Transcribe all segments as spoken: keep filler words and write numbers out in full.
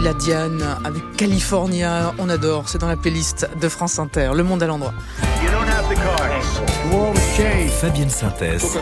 Sheila Diane avec California. On adore, c'est dans la playlist de France Inter. Le monde à l'endroit. Fabienne Synthèse.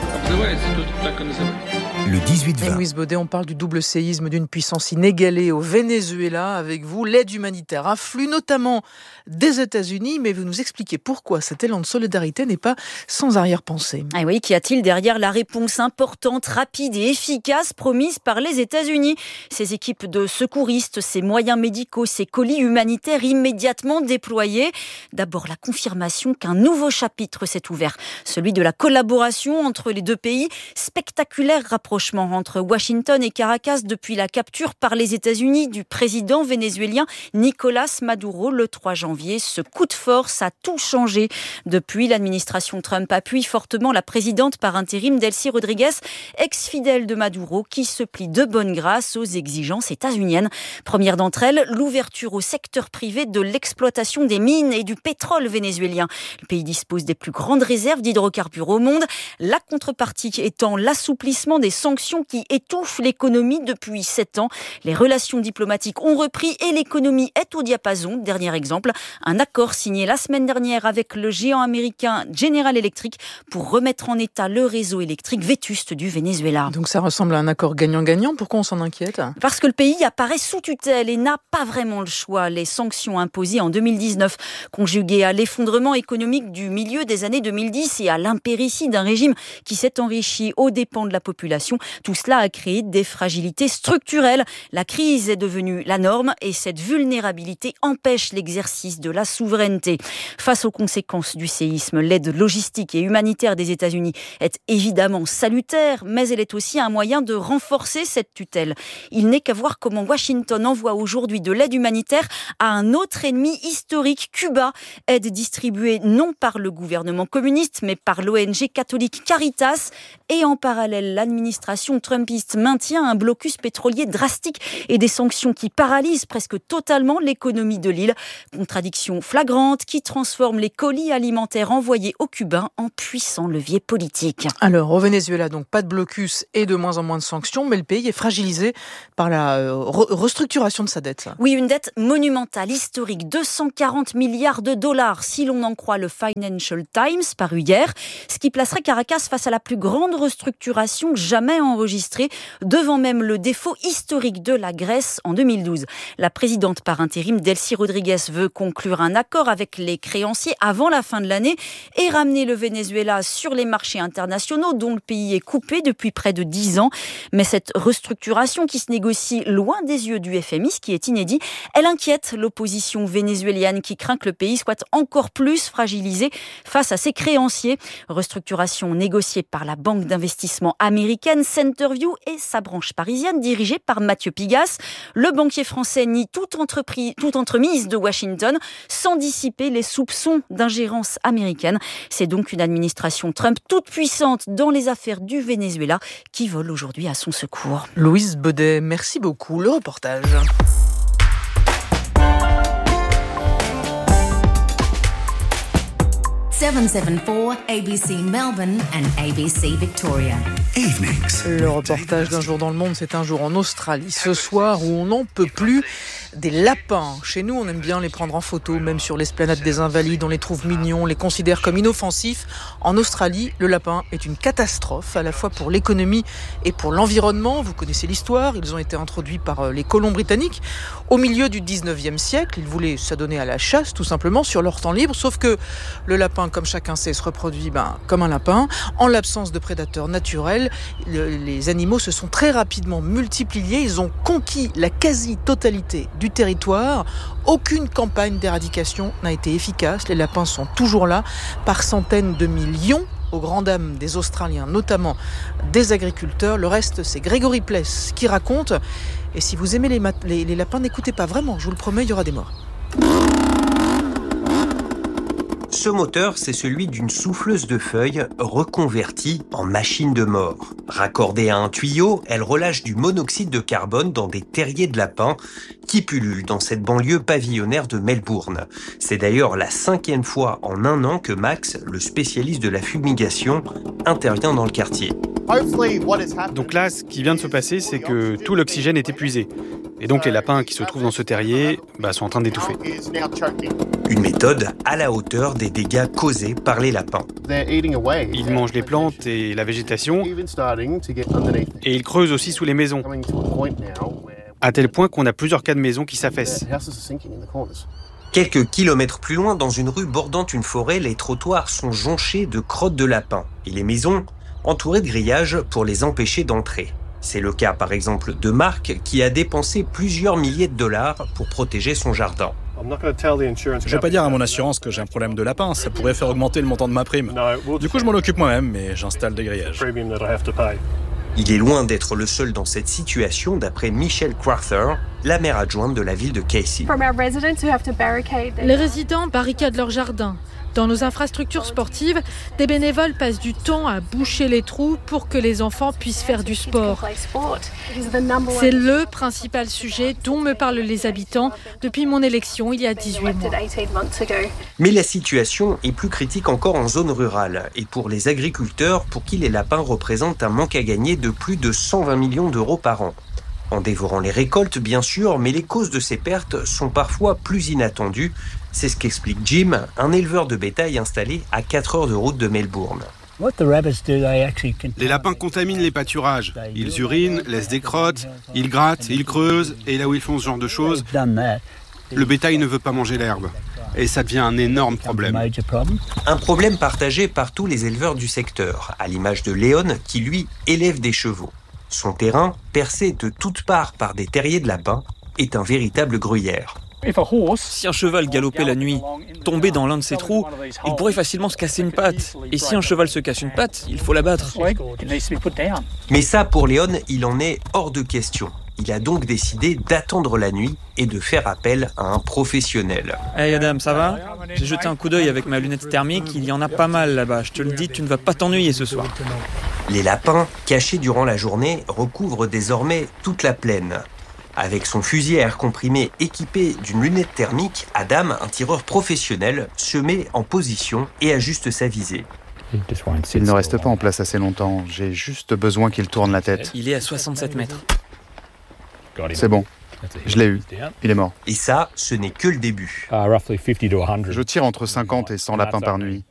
Le dix-huit vingt. Louise Baudet, on parle du double séisme d'une puissance inégalée au Venezuela. Avec vous, l'aide humanitaire afflue notamment des États-Unis, mais vous nous expliquez pourquoi cet élan de solidarité n'est pas sans arrière-pensée. Ah oui, qu'y a-t-il derrière la réponse importante, rapide et efficace promise par les États-Unis ? Ces équipes de secouristes, ces moyens médicaux, ces colis humanitaires immédiatement déployés. D'abord, la confirmation qu'un nouveau chapitre s'est ouvert, celui de la collaboration entre les deux pays. Spectaculaire rapprochement entre Washington et Caracas depuis la capture par les États-Unis du président vénézuélien Nicolás Maduro le trois janvier. Ce coup de force a tout changé. Depuis, l'administration Trump appuie fortement la présidente par intérim Delcy Rodríguez, ex-fidèle de Maduro, qui se plie de bonne grâce aux exigences états-uniennes. Première d'entre elles, l'ouverture au secteur privé de l'exploitation des mines et du pétrole vénézuélien. Le pays dispose des plus grandes réserves d'hydrocarbures au monde. La contrepartie étant l'assouplissement des sanctions qui étouffent l'économie depuis sept ans. Les relations diplomatiques ont repris et l'économie est au diapason. Dernier exemple, un accord signé la semaine dernière avec le géant américain General Electric pour remettre en état le réseau électrique vétuste du Venezuela. Donc ça ressemble à un accord gagnant-gagnant. Pourquoi on s'en inquiète ? Parce que le pays apparaît sous tutelle et n'a pas vraiment le choix. Les sanctions imposées en deux mille dix-neuf, conjuguées à l'effondrement économique du milieu des années deux mille dix et à l'impéritie d'un régime qui s'est enrichi aux dépens de la population, tout cela a créé des fragilités structurelles. La crise est devenue la norme et cette vulnérabilité empêche l'exercice de la souveraineté. Face aux conséquences du séisme, l'aide logistique et humanitaire des États-Unis est évidemment salutaire, mais elle est aussi un moyen de renforcer cette tutelle. Il n'est qu'à voir comment Washington envoie aujourd'hui de l'aide humanitaire à un autre ennemi historique, Cuba. Aide distribuée non par le gouvernement communiste, mais par l'O N G catholique Caritas. Et en parallèle, l'administration trumpiste maintient un blocus pétrolier drastique et des sanctions qui paralysent presque totalement l'économie de l'île. Contradiction flagrante qui transforme les colis alimentaires envoyés aux Cubains en puissants leviers politiques. Alors, au Venezuela, donc pas de blocus et de moins en moins de sanctions, mais le pays est fragilisé par la euh, re- restructuration de sa dette. Oui, une dette monumentale, historique, deux cent quarante milliards de dollars, si l'on en croit le Financial Times, paru hier, ce qui placerait Caracas face à la plus grande restructuration jamais enregistrée, devant même le défaut historique de la Grèce en deux mille douze. La présidente par intérim, Delcy Rodríguez, veut conclure un accord avec les créanciers avant la fin de l'année et ramener le Venezuela sur les marchés internationaux dont le pays est coupé depuis près de dix ans. Mais cette restructuration qui se négocie loin des yeux du F M I, ce qui est inédit, elle inquiète l'opposition vénézuélienne qui craint que le pays soit encore plus fragilisé face à ses créanciers. Restructuration négociée par la banque d'investissement américaine Centerview et sa branche parisienne dirigée par Mathieu Pigas. Le banquier français nie toute, entreprise, toute entremise de Washington sans dissiper les soupçons d'ingérence américaine. C'est donc une administration Trump toute puissante dans les affaires du Venezuela qui vole aujourd'hui à son secours. Louise Baudet, merci beaucoup. Le reportage. seven seven four A B C Melbourne and A B C Victoria. Evenings. Le reportage d'un jour dans le monde, c'est un jour en Australie. Ce soir où on n'en peut plus des lapins. Chez nous, on aime bien les prendre en photo, même sur l'esplanade des Invalides. On les trouve mignons, on les considère comme inoffensifs. En Australie, le lapin est une catastrophe, à la fois pour l'économie et pour l'environnement. Vous connaissez l'histoire, ils ont été introduits par les colons britanniques au milieu du dix-neuvième siècle. Ils voulaient s'adonner à la chasse, tout simplement, sur leur temps libre. Sauf que le lapin, comme chacun sait, se reproduit ben, comme un lapin. En l'absence de prédateurs naturels, le, les animaux se sont très rapidement multipliés. Ils ont conquis la quasi-totalité du territoire. Aucune campagne d'éradication n'a été efficace. Les lapins sont toujours là, par centaines de millions, aux grandes dames des Australiens, notamment des agriculteurs. Le reste, c'est Grégory Pless qui raconte. Et si vous aimez les, mat- les, les lapins, n'écoutez pas vraiment, je vous le promets, il y aura des morts. Ce moteur, c'est celui d'une souffleuse de feuilles reconvertie en machine de mort. Raccordée à un tuyau, elle relâche du monoxyde de carbone dans des terriers de lapins qui pullulent dans cette banlieue pavillonnaire de Melbourne. C'est d'ailleurs la cinquième fois en un an que Max, le spécialiste de la fumigation, intervient dans le quartier. Donc là, ce qui vient de se passer, c'est que tout l'oxygène est épuisé. Et donc les lapins qui se trouvent dans ce terrier bah, sont en train d'étouffer. Une méthode à la hauteur des dégâts causés par les lapins. Ils mangent les plantes et la végétation, et ils creusent aussi sous les maisons, à tel point qu'on a plusieurs cas de maisons qui s'affaissent. Quelques kilomètres plus loin, dans une rue bordant une forêt, les trottoirs sont jonchés de crottes de lapins et les maisons entourées de grillages pour les empêcher d'entrer. C'est le cas par exemple de Marc qui a dépensé plusieurs milliers de dollars pour protéger son jardin. Je ne vais pas dire à mon assurance que j'ai un problème de lapin, ça pourrait faire augmenter le montant de ma prime. Du coup, je m'en occupe moi-même, mais j'installe des grillages. Il est loin d'être le seul dans cette situation, d'après Michelle Crowther, la maire adjointe de la ville de Casey. Les résidents barricadent leur jardin. Dans nos infrastructures sportives, des bénévoles passent du temps à boucher les trous pour que les enfants puissent faire du sport. C'est le principal sujet dont me parlent les habitants depuis mon élection il y a dix-huit mois. Mais la situation est plus critique encore en zone rurale et pour les agriculteurs pour qui les lapins représentent un manque à gagner de plus de cent vingt millions d'euros par an. En dévorant les récoltes, bien sûr, mais les causes de ces pertes sont parfois plus inattendues. C'est ce qu'explique Jim, un éleveur de bétail installé à quatre heures de route de Melbourne. Les lapins contaminent les pâturages. Ils urinent, laissent des crottes, ils grattent, ils creusent, et là où ils font ce genre de choses, le bétail ne veut pas manger l'herbe. Et ça devient un énorme problème. Un problème partagé par tous les éleveurs du secteur, à l'image de Léon qui, lui, élève des chevaux. Son terrain, percé de toutes parts par des terriers de lapins, est un véritable gruyère. Si un cheval galopait la nuit, tombait dans l'un de ces trous, il pourrait facilement se casser une patte. Et si un cheval se casse une patte, il faut l'abattre. Mais ça, pour Léon, il en est hors de question. Il a donc décidé d'attendre la nuit et de faire appel à un professionnel. Hey Adam, ça va ? J'ai jeté un coup d'œil avec ma lunette thermique, il y en a pas mal là-bas. Je te le dis, tu ne vas pas t'ennuyer ce soir. Les lapins, cachés durant la journée, recouvrent désormais toute la plaine. Avec son fusil à air comprimé équipé d'une lunette thermique, Adam, un tireur professionnel, se met en position et ajuste sa visée. Il ne reste pas en place assez longtemps, j'ai juste besoin qu'il tourne la tête. Il est à soixante-sept mètres. C'est bon, je l'ai eu, il est mort. Et ça, ce n'est que le début. Je tire entre cinquante et cent lapins par nuit.